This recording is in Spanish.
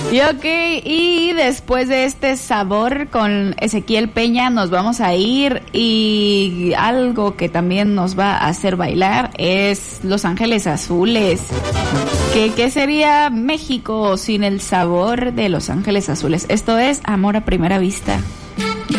Y ok, y después de este sabor con Ezequiel Peña nos vamos a ir, y algo que también nos va a hacer bailar es Los Ángeles Azules. ¿Qué sería México sin el sabor de Los Ángeles Azules? Esto es Amor a Primera Vista.